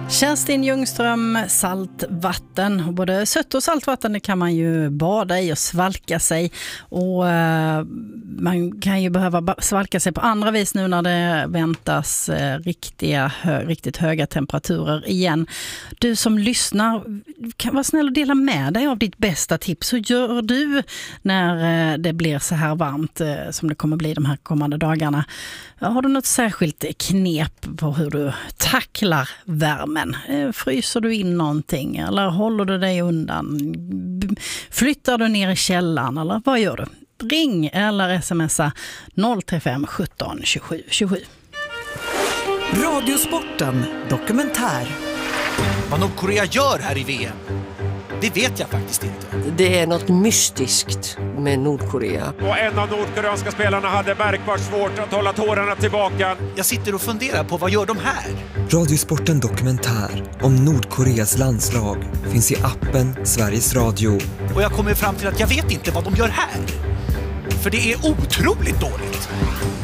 Kerstin Ljungström, saltvatten. Och både sött och saltvatten det kan man ju bada i och svalka sig. Och man kan ju behöva svalka sig på andra vis nu när det väntas riktigt höga temperaturer igen. Du som lyssnar, kan vara snäll och dela med dig av ditt bästa tips. Hur gör du när det blir så här varmt som det kommer bli de här kommande dagarna? Har du något särskilt knep på hur du tacklar värmen? Fryser du in någonting eller håller du dig undan? Flyttar du ner i källaren eller vad gör du? Ring eller smsa 035 17 27 27. Radiosporten dokumentär. Vad Nordkorea gör här i VM, det vet jag faktiskt inte. Det är något mystiskt med Nordkorea. Och en av nordkoreanska spelarna hade märkbart svårt att hålla tårarna tillbaka. Jag sitter och funderar på vad gör de här? Radiosporten dokumentär om Nordkoreas landslag finns i appen Sveriges Radio. Och jag kommer fram till att jag vet inte vad de gör här. För det är otroligt dåligt.